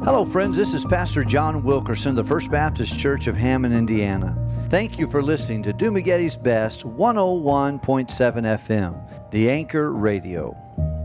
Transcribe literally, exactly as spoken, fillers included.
Hello, friends. This is Pastor John Wilkerson, the First Baptist Church of Hammond, Indiana. Thank you for listening to Dumagetti's Best one oh one point seven F M, the Anchor Radio.